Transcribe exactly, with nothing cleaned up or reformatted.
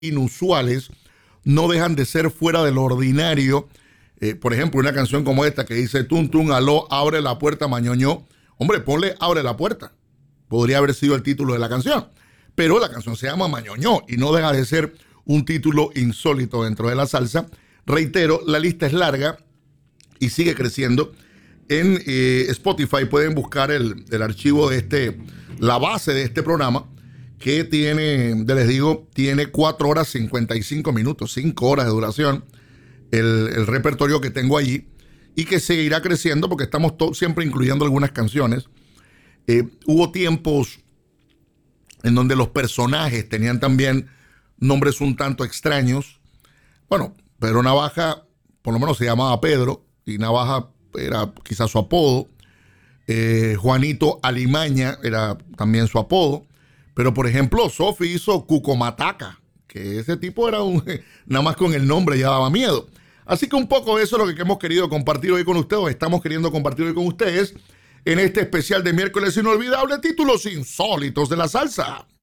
inusuales, no dejan de ser fuera de lo ordinario. Eh, por ejemplo, una canción como esta que dice tun tun aló, abre la puerta mañoñó. Hombre, ponle abre la puerta. Podría haber sido el título de la canción. Pero la canción se llama Mañoñó y no deja de ser un título insólito dentro de la salsa. Reitero, la lista es larga y sigue creciendo. En eh, Spotify pueden buscar el, el archivo de este, la base de este programa, que tiene, les digo, tiene cuatro horas cincuenta y cinco minutos, cinco horas de duración, el, el repertorio que tengo allí, y que seguirá creciendo porque estamos to- siempre incluyendo algunas canciones. Eh, hubo tiempos en donde los personajes tenían también nombres un tanto extraños. Bueno, Pedro Navaja, por lo menos se llamaba Pedro, y Navaja era quizás su apodo. Eh, Juanito Alimaña era también su apodo. Pero, por ejemplo, Sofi hizo Cucomataca, que ese tipo era un... nada más con el nombre ya daba miedo. Así que un poco de eso es lo que hemos querido compartir hoy con ustedes, o estamos queriendo compartir hoy con ustedes, en este especial de miércoles inolvidable, títulos insólitos de la salsa.